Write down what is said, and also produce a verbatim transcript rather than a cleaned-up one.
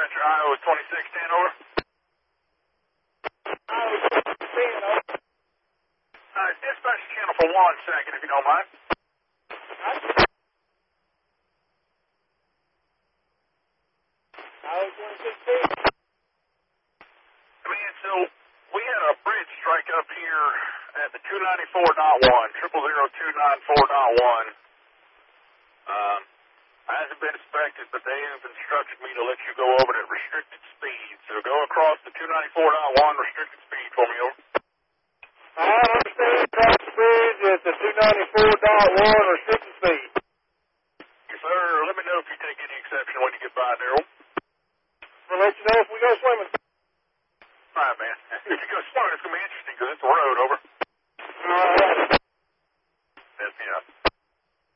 dispatcher, Iowa twenty-six ten, over. Iowa twenty-six ten, over. Uh, dispatch channel for one second, if you don't mind. Iowa twenty-six ten. Man, so we had a bridge strike up here at the two ninety-four point one, triple zero two nine four point one. Um, hasn't been inspected, but they have instructed me to let you go over it at restricted speed. So go across the two ninety-four point one restricted speed for me, over. I understand cross the bridge at the two ninety-four point one restricted speed.